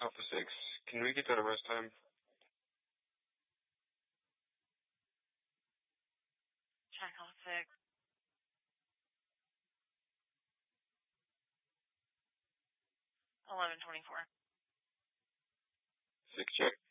Alpha 6, can we get that arrest time? Check Alpha 6. 11:24. 6 check.